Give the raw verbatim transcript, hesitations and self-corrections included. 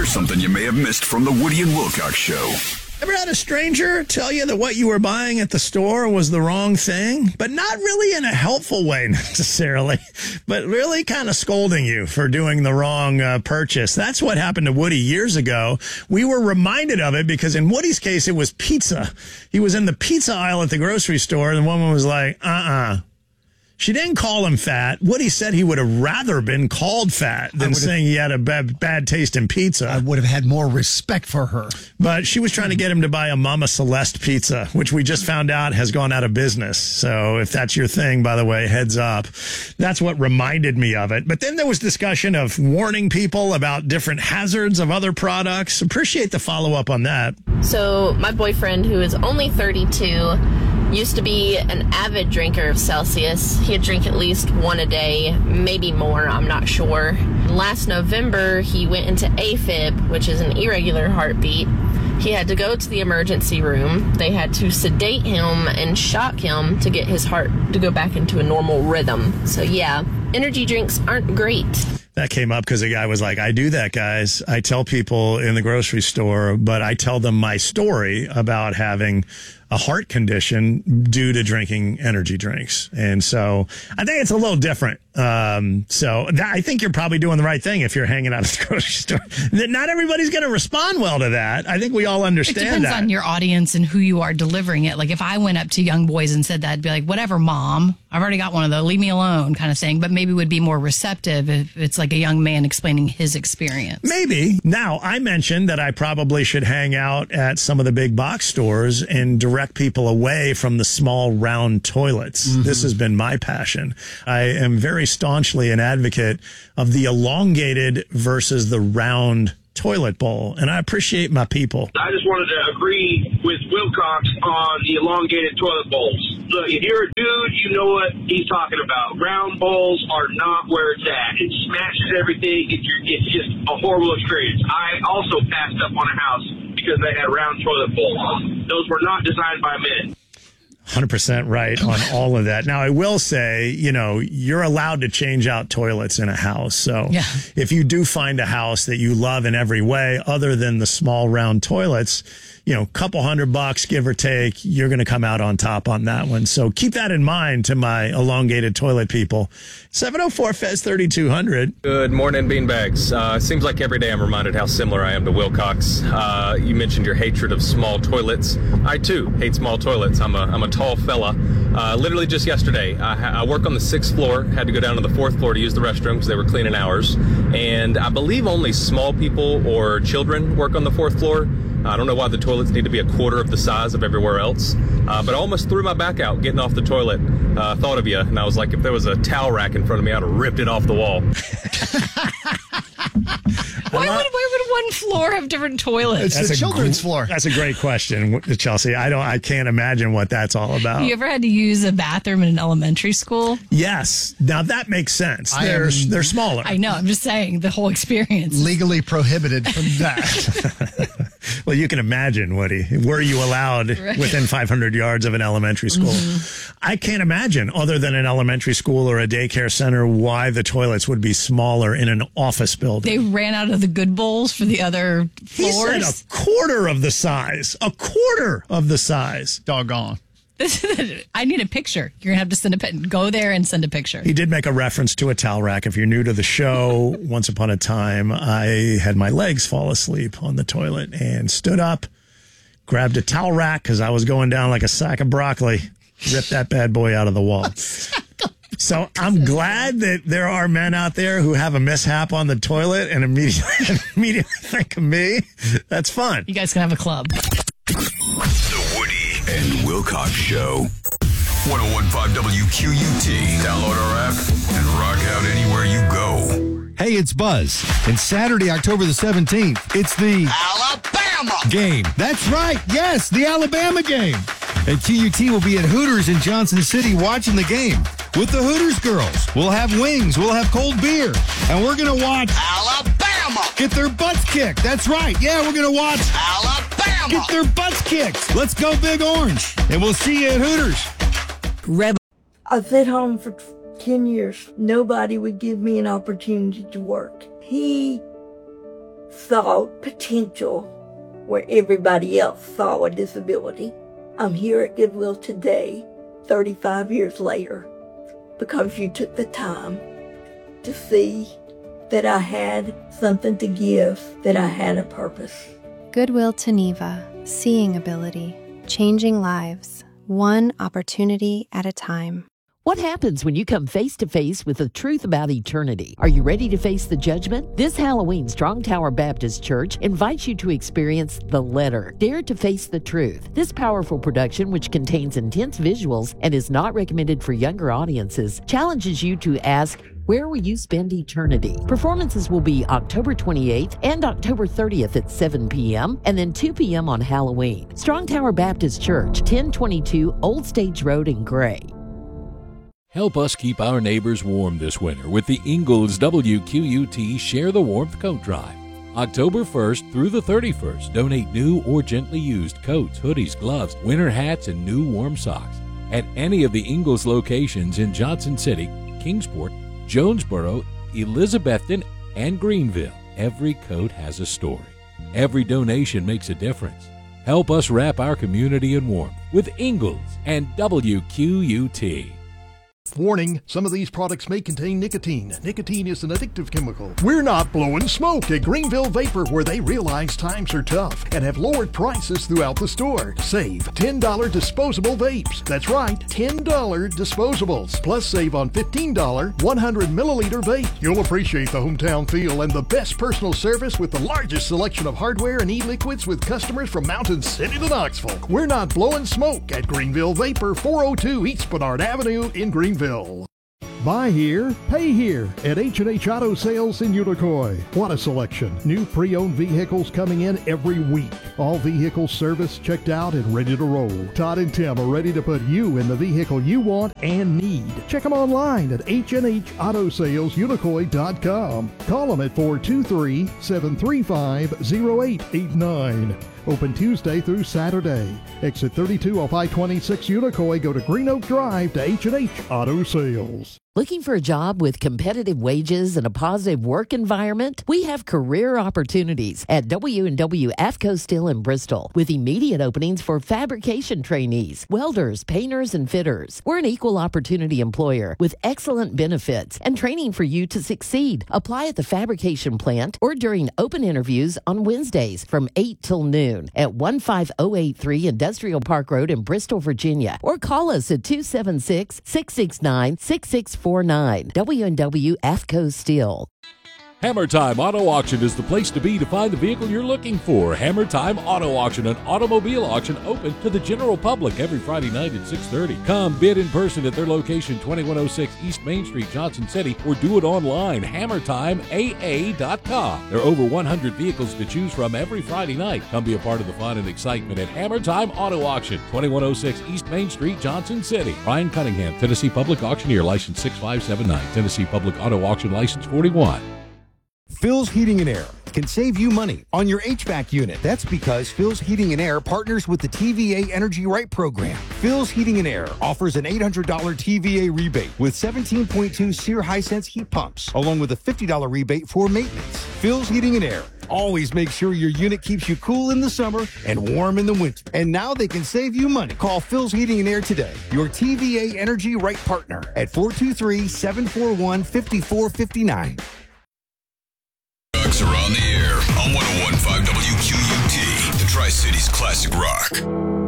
Here's something you may have missed from the Woody and Wilcox Show. Ever had a stranger tell you that what you were buying at the store was the wrong thing? But not really in a helpful way necessarily, but really kind of scolding you for doing the wrong uh, purchase. That's what happened to Woody years ago. We were reminded of it because in Woody's case, it was pizza. He was in the pizza aisle at the grocery store, and the woman was like, uh-uh. She didn't call him fat. Woody said he would have rather been called fat than saying he had a bad, bad taste in pizza. I would have had more respect for her. But she was trying to get him to buy a Mama Celeste pizza, which we just found out has gone out of business. So if that's your thing, by the way, heads up. That's what reminded me of it. But then there was discussion of warning people about different hazards of other products. Appreciate the follow-up on that. So my boyfriend, who is only thirty-two, used to be an avid drinker of Celsius. He'd drink at least one a day, maybe more, I'm not sure. Last November, he went into AFib, which is an irregular heartbeat. He had to go to the emergency room. They had to sedate him and shock him to get his heart to go back into a normal rhythm. So yeah, energy drinks aren't great. That came up because the guy was like, I do that, guys. I tell people in the grocery store, but I tell them my story about having a heart condition due to drinking energy drinks. And so I think it's a little different. Um, so that, I think you're probably doing the right thing if you're hanging out at the grocery store. Not everybody's going to respond well to that. I think we all understand that. It depends that. on your audience and who you are delivering it. Like if I went up to young boys and said that, I'd be like, whatever, mom, I've already got one of those, leave me alone kind of thing. But maybe would be more receptive if it's like a young man explaining his experience. Maybe. Now, I mentioned that I probably should hang out at some of the big box stores and direct people away from the small round toilets. Mm-hmm. This has been my passion. I am very staunchly an advocate of the elongated versus the round toilet bowl, and I appreciate my people. I just wanted to agree with Wilcox on the elongated toilet bowls. Look, if you're a dude, you know what he's talking about. Round bowls are not where it's at. It smashes everything. It's, it's just a horrible experience. I also passed up on a house because they had round toilet bowls. Those were not designed by men. one hundred percent right on all of that. Now, I will say, you know, you're allowed to change out toilets in a house. So yeah. If you do find a house that you love in every way, other than the small round toilets, you know, couple hundred bucks, give or take, you're going to come out on top on that one. So keep that in mind to my elongated toilet people. seven oh four F E Z thirty-two hundred. Good morning, beanbags. Uh, seems like every day I'm reminded how similar I am to Wilcox. Uh, you mentioned your hatred of small toilets. I, too, hate small toilets. I'm a, I'm a tall fella. Uh, literally just yesterday, I, I work on the sixth floor, had to go down to the fourth floor to use the restroom because they were cleaning hours. And I believe only small people or children work on the fourth floor. I don't know why the toilets need to be a quarter of the size of everywhere else, uh, but I almost threw my back out getting off the toilet. Uh, thought of you, and I was like, if there was a towel rack in front of me, I'd have ripped it off the wall. Why would, why would one floor have different toilets? It's the children's gr- floor. That's a great question, Chelsea. I don't. I can't imagine what that's all about. You ever had to use a bathroom in an elementary school? Yes. Now that makes sense. I They're am- they're smaller. I know. I'm just saying the whole experience. Legally prohibited from that. Well, you can imagine, Woody. Were you allowed Right. within five hundred yards of an elementary school? Mm-hmm. I can't imagine, other than an elementary school or a daycare center, why the toilets would be smaller in an office building. They ran out of the good bowls for the other He floors. said a quarter of the size. A quarter of the size. Doggone. I need a picture. You're gonna have to send a pic- go there and send a picture. He did make a reference to a towel rack. If you're new to the show, once upon a time, I had my legs fall asleep on the toilet and stood up, grabbed a towel rack because I was going down like a sack of broccoli, ripped that bad boy out of the wall. So I'm glad that there are men out there who have a mishap on the toilet and immediately, immediately think of me. That's fun. You guys can have a club. The Woody and Wilcox Show. one oh one point five W Q U T. Download our app and rock out anywhere you go. Hey, it's Buzz. And Saturday, October the seventeenth, it's the Alabama game. That's right. Yes, the Alabama game. And Q U T will be at Hooters in Johnson City watching the game with the Hooters girls. We'll have wings. We'll have cold beer. And we're going to watch Alabama get their butts kicked. That's right. Yeah, we're going to watch Alabama get their butts kicked. Let's go Big Orange. And we'll see you at Hooters. I stayed home for ten years. Nobody would give me an opportunity to work. He saw potential where everybody else saw a disability. I'm here at Goodwill today, thirty-five years later, because you took the time to see that I had something to give, that I had a purpose. Goodwill Geneva, seeing ability, changing lives, one opportunity at a time. What happens when you come face to face with the truth about eternity? Are you ready to face the judgment? This Halloween, Strong Tower Baptist Church invites you to experience The Letter, Dare to Face the Truth. This powerful production, which contains intense visuals and is not recommended for younger audiences, challenges you to ask, where will you spend eternity? Performances will be October twenty-eighth and October thirtieth at seven p.m. and then two p.m. on Halloween. Strong Tower Baptist Church, ten twenty-two Old Stage Road in Gray. Help us keep our neighbors warm this winter with the Ingalls W Q U T Share the Warmth Coat Drive. October first through the thirty-first, donate new or gently used coats, hoodies, gloves, winter hats, and new warm socks at any of the Ingalls locations in Johnson City, Kingsport, Jonesboro, Elizabethton, and Greenville. Every coat has a story. Every donation makes a difference. Help us wrap our community in warmth with Ingalls and W Q U T. Warning, some of these products may contain nicotine. Nicotine is an addictive chemical. We're not blowing smoke at Greenville Vapor, where they realize times are tough and have lowered prices throughout the store. Save ten dollars disposable vapes. That's right, ten dollars disposables. Plus save on fifteen dollars one hundred milliliter vape. You'll appreciate the hometown feel and the best personal service with the largest selection of hardware and e-liquids with customers from Mountain City to Knoxville. We're not blowing smoke at Greenville Vapor, four oh two East Bernard Avenue in Greenville. Buy here, pay here at H and H Auto Sales in Unicoi. What a selection. New pre-owned vehicles coming in every week. All vehicles serviced, checked out, and ready to roll. Todd and Tim are ready to put you in the vehicle you want and need. Check them online at H and H Auto Sales Unicoi dot com. Call them at four two three, seven three five, oh eight eight nine. Open Tuesday through Saturday. Exit thirty-two off I twenty-six Unicoi. Go to Green Oak Drive to H and H Auto Sales. Looking for a job with competitive wages and a positive work environment? We have career opportunities at W and W AFCO Steel in Bristol with immediate openings for fabrication trainees, welders, painters, and fitters. We're an equal opportunity employer with excellent benefits and training for you to succeed. Apply at the fabrication plant or during open interviews on Wednesdays from eight till noon at one five oh eight three Industrial Park Road in Bristol, Virginia, or call us at two seven six, six six nine, six six four nine. W and W AFCO Steel. Hammer Time Auto Auction is the place to be to find the vehicle you're looking for. Hammer Time Auto Auction, an automobile auction open to the general public every Friday night at six thirty. Come bid in person at their location, twenty-one oh six East Main Street, Johnson City, or do it online, hammer time A A dot com. There are over one hundred vehicles to choose from every Friday night. Come be a part of the fun and excitement at Hammer Time Auto Auction, twenty-one oh six East Main Street, Johnson City. Ryan Cunningham, Tennessee Public Auctioneer, license six five seven nine, Tennessee Public Auto Auction, license forty-one. Phil's Heating and Air can save you money on your H V A C unit. That's because Phil's Heating and Air partners with the T V A Energy Right program. Phil's Heating and Air offers an eight hundred dollars T V A rebate with seventeen point two SEER Hisense heat pumps, along with a fifty dollars rebate for maintenance. Phil's Heating and Air always make sure your unit keeps you cool in the summer and warm in the winter. And now they can save you money. Call Phil's Heating and Air today, your T V A Energy Right partner, at four two three, seven four one, five four five nine. Are on the air on one oh one point five W Q U T, the Tri-Cities Classic Rock.